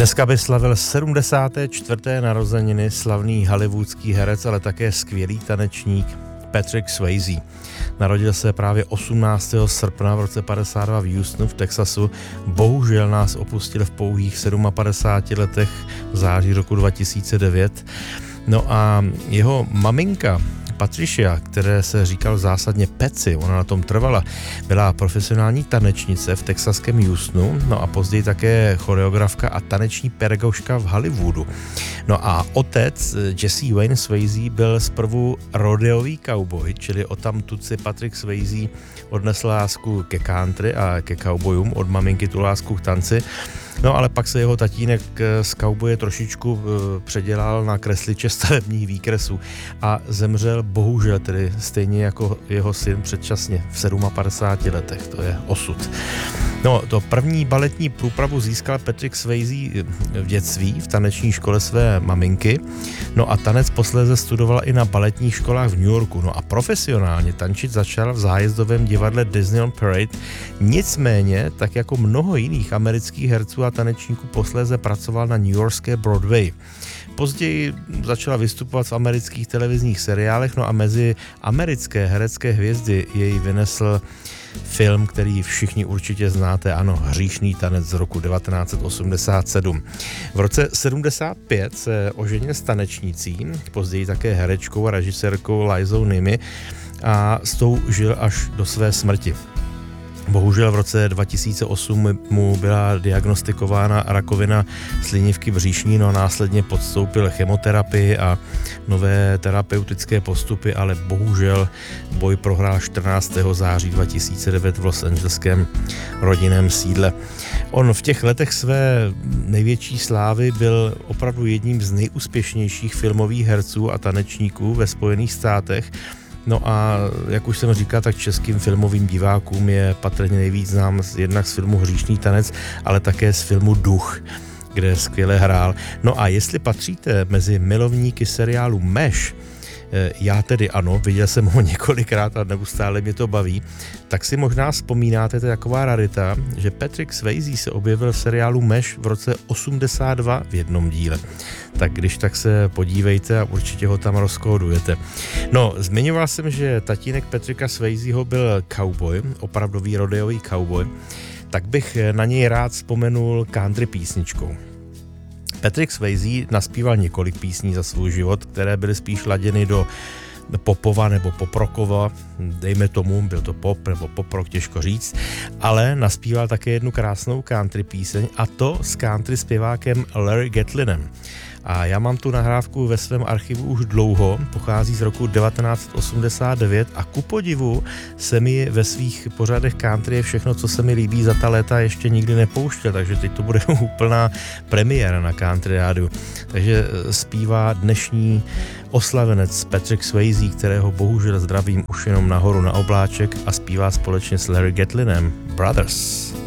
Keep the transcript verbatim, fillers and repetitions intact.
Dneska by slavil sedmdesáté čtvrté narozeniny slavný hollywoodský herec, ale také skvělý tanečník Patrick Swayze. Narodil se právě osmnáctého srpna v roce padesát dva v Houstonu v Texasu. Bohužel nás opustil v pouhých padesát sedmi letech v září roku dva tisíce devět. No a jeho maminka Patricia, které se říkal zásadně Patsy, ona na tom trvala, byla profesionální tanečnice v texaském Houstonu, no a později také choreografka a taneční pedagožka v Hollywoodu. No a otec Jesse Wayne Swayze byl zprvu rodeový cowboy, čili odtamtud si Patrick Swayze odnesl lásku ke country a ke cowboyům, od maminky tu lásku k tanci. No ale pak se jeho tatínek z cowboye trošičku předělal na kresliče stavebních výkresů a zemřel bohužel tedy stejně jako jeho syn předčasně v padesát sedmi letech. To je osud. No, to první baletní průpravu získal Patrick Swayze v dětství v taneční škole své maminky. No a tanec posléze studoval i na baletních školách v New Yorku. No a profesionálně tančit začal v zájezdovém divadle Disneyland Parade. Nicméně, tak jako mnoho jiných amerických herců a tanečníků, posléze pracoval na newyorské Broadway. Později začala vystupovat v amerických televizních seriálech, no a mezi americké herecké hvězdy jej vynesl film, který všichni určitě znáte, ano, Hříšný tanec z roku devatenáct set osmdesát sedm. V roce sedmdesát pět se oženil s tanečnicí, později také herečkou a režisérkou Lizou Nimi, a s tou žil až do své smrti. Bohužel v roce dva tisíce osm mu byla diagnostikována rakovina slinivky břišní, no a následně podstoupil chemoterapii a nové terapeutické postupy, ale bohužel boj prohrál čtrnáctého září dva tisíce devět v Los Angeleském rodinném sídle. On v těch letech své největší slávy byl opravdu jedním z nejúspěšnějších filmových herců a tanečníků ve Spojených státech. No a jak už jsem říkal, tak českým filmovým divákům je patrně nejvíc znám jednak z filmu Hříšný tanec, ale také z filmu Duch, kde skvěle hrál. No a jestli patříte mezi milovníky seriálu Mesh, já tedy ano, viděl jsem ho několikrát a neustále mě to baví, tak si možná vzpomínáte, to je taková rarita, že Patrick Swayze se objevil v seriálu Mesh v roce osmdesát dva v jednom díle. Tak když tak se podívejte a určitě ho tam rozkódujete. No, zmiňoval jsem, že tatínek Patricka Swayzeho byl cowboy, opravdový rodeový cowboy, tak bych na něj rád vzpomenul country písničkou. Patrick Swayze naspíval několik písní za svůj život, které byly spíš laděny do popova nebo poprokova, dejme tomu, byl to pop nebo poprok, těžko říct, ale naspíval také jednu krásnou country píseň, a to s country zpěvákem Larry Gatlinem. A já mám tu nahrávku ve svém archivu už dlouho, pochází z roku devatenáct set osmdesát devět a ku podivu se mi ve svých pořadech country je všechno, co se mi líbí, za ta léta ještě nikdy nepouštěl, takže teď to bude úplná premiéra na country rádiu. Takže zpívá dnešní oslavenec Patrick Swayze, kterého bohužel zdravím už jenom nahoru na obláček, a zpívá společně s Larry Gatlinem Brothers.